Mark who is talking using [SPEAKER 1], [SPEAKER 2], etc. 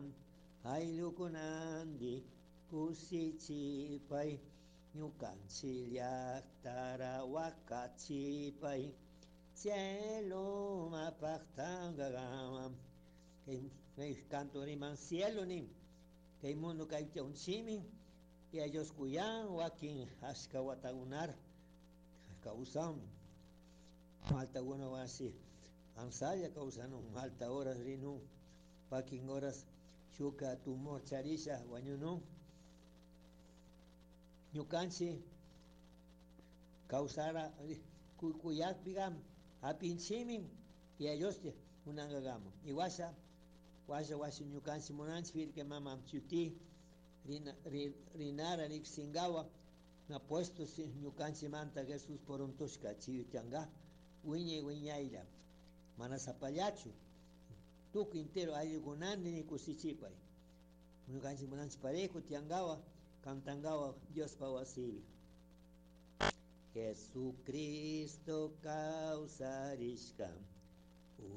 [SPEAKER 1] ayllukunandi kusichipay ñukanchik llaktara wakachipay cielo mapaqtaqama kay canto riman cielo nin kay mundo kayta unchimin y ellos kuyan wakin ashka watakunar kawsan maltakuna wasi ansalla kawsanun alta horas rinun wakin horas shuka tumor charisha wañunun ñukanchik kawsara kuyakpiqa apinchimin y ellos munanqakaman y washa ñukanchik munanchik firque mama chuti rinara riqsinkawan na puesto ñukanchimanta Jesús poruntushka chiyuchanga wiñaylla mana sapallachu tukuy entero ayllukunandi kusichipay ñukanchik munanchik parejo tiyankawan cantankawan Diospa wasipi Jesucristo kawsarishka